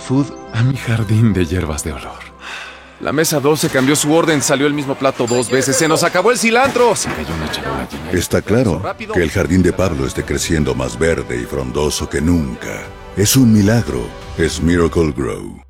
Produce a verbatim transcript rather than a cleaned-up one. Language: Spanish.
food a mi jardín de hierbas de olor. La mesa doce cambió su orden, salió el mismo plato dos veces. ¡Se nos acabó el cilantro! Se cayó una charola llena de- Está claro que el jardín de Pablo esté creciendo más verde y frondoso que nunca. Es un milagro. Es Miracle Grow.